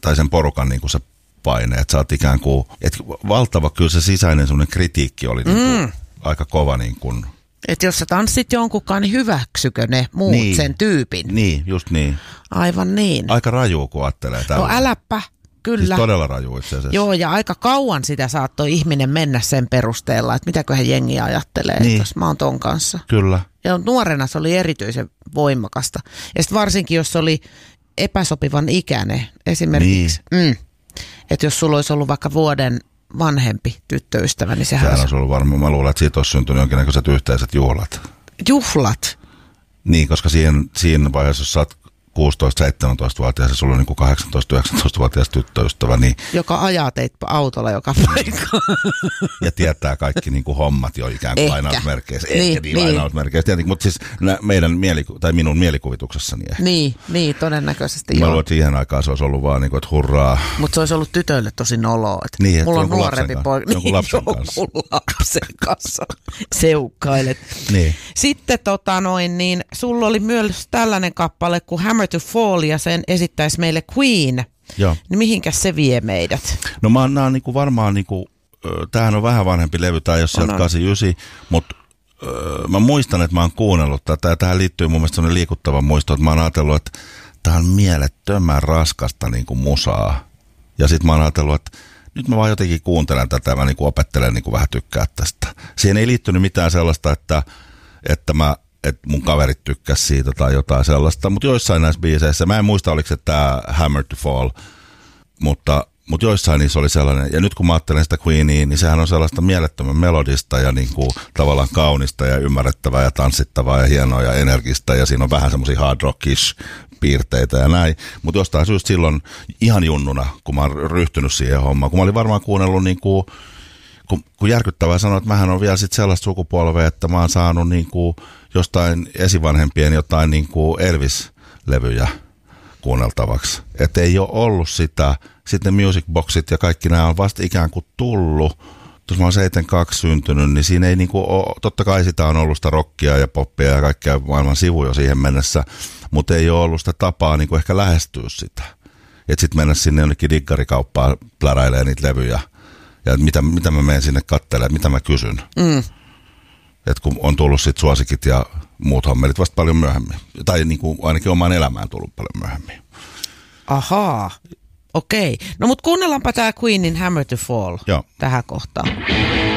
tai sen porukan niin kuin se paine, että sä oot ikään kuin, että valtava kyllä se sisäinen semmoinen kritiikki oli niin kuin aika kova niin kuin. Että jos sä tanssit jonkunkaan, niin hyväksykö ne muut sen tyypin? Niin, just niin. Aivan niin. Aika rajuu, kun ajattelee tällä. No äläpä, kyllä. Siis todella rajuu itse asiassa. Joo, ja aika kauan sitä saattoi ihminen mennä sen perusteella, että mitäköhän jengi ajattelee, niin. Jos mä oon ton kanssa. Kyllä. Ja nuorena se oli erityisen voimakasta. Ja sitten varsinkin, jos oli epäsopivan ikäinen, esimerkiksi, että jos sulla olisi ollut vaikka vuoden vanhempi tyttöystävä, niin sehän olisi ollut varmaan. Mä luulen, että siitä olisi syntynyt jonkinnäköiset yhteiset juhlat. Juhlat? Niin, koska siinä vaiheessa, jos sä oot 16-17-vuotias ja sulla on niin 18-19-vuotias tyttöystävä. Niin joka ajaa teit autolla joka paikka. Ja tietää kaikki niin kuin hommat jo ikään kuin lainausmerkeissä. Lainausmerkeissä. Mutta siis minun mielikuvituksessani ehkä. Niin, todennäköisesti mä luulen, että siihen aikaan se olisi ollut vaan niin kuin, että hurraa. Mutta se olisi ollut tytöille tosi noloa. Niin, mulla on nuorempi poika. Jonkun lapsen kanssa seukkailet. Niin. Sitten niin sulla oli myös tällainen kappale kuin Hammer to Fall ja sen esittäisi meille Queen. Joo. Niin mihinkäs se vie meidät? No nämä on niinku varmaan, niinku, tämähän on vähän vanhempi levy, tai jos sieltä 89, mutta mä muistan, että mä oon kuunnellut tätä, ja tähän liittyy mun mielestä sellainen liikuttava muisto, että mä oon ajatellut, että tää on mielettömän raskasta niinku musaa. Ja sit mä oon ajatellut, että nyt mä vaan jotenkin kuuntelen tätä, ja mä niinku opettelen niinku vähän tykkää tästä. Siihen ei liittynyt mitään sellaista, että mun kaverit tykkäs siitä tai jotain sellaista, mutta joissain näissä biiseissä, mä en muista oliko se tää Hammer to Fall, mutta joissain niissä oli sellainen, ja nyt kun mä ajattelen sitä Queenia, niin sehän on sellaista mielettömän melodista ja niin kuin tavallaan kaunista ja ymmärrettävää ja tanssittavaa ja hienoa ja energistä, ja siinä on vähän semmoisia hard rockish piirteitä ja näin, mutta jostain syystä silloin ihan junnuna, kun mä oon ryhtynyt siihen hommaan, kun mä olin varmaan kuunnellut niin kuin, kun järkyttävää sanoa, että mähän on vielä sit sellaista sukupolvea, että mä oon saanut niin kuin jostain esivanhempien jotain niin kuin Elvis-levyjä kuunneltavaksi. Että ei ole ollut sitä, sitten music boxit ja kaikki nämä on vasta ikään kuin tullut. Jos mä oon 72 syntynyt, niin siinä ei niin kuin ole, totta kai sitä on ollut sitä rockia ja poppia ja kaikkea maailman sivuja siihen mennessä, mutta ei ole ollut sitä tapaa niin kuin ehkä lähestyä sitä. Että sitten mennä sinne jonnekin diggarikauppaan pläräilee niitä levyjä. Ja mitä mä menen sinne katselemaan, mitä mä kysyn. Että kun on tullut sit suosikit ja muut hommelit vasta paljon myöhemmin. Tai niin kuin ainakin omaan elämään tullut paljon myöhemmin. Ahaa, okei. No mut kuunnellaanpa tää Queenin Hammer to Fall Joo. tähän kohtaan.